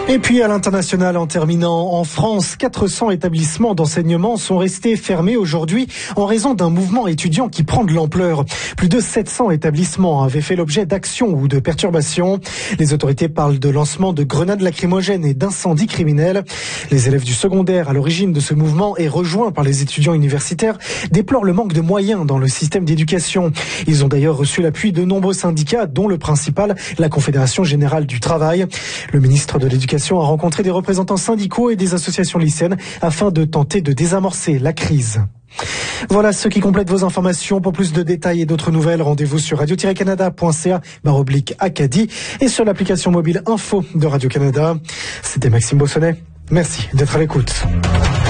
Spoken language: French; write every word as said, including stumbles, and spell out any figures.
Et puis à l'international, en terminant, en France, quatre cents établissements d'enseignement sont restés fermés aujourd'hui en raison d'un mouvement étudiant qui prend de l'ampleur. Plus de sept cents établissements avaient fait l'objet d'actions ou de perturbations. Les autorités parlent de lancement de grenades lacrymogènes et d'incendies criminels. Les élèves du secondaire à l'origine de ce mouvement et rejoints par les étudiants universitaires déplorent le manque de moyens dans le système d'éducation. Ils ont d'ailleurs reçu l'appui de nombreux syndicats, dont le principal, la Confédération Générale du Travail. Le ministre de l'Éducation a rencontré des représentants syndicaux et des associations lycéennes afin de tenter de désamorcer la crise. Voilà ce qui complète vos informations. Pour plus de détails et d'autres nouvelles, rendez-vous sur radio tiret canada point c a barre oblique Acadie et sur l'application mobile Info de Radio-Canada. C'était Maxime Bossonnet. Merci d'être à l'écoute.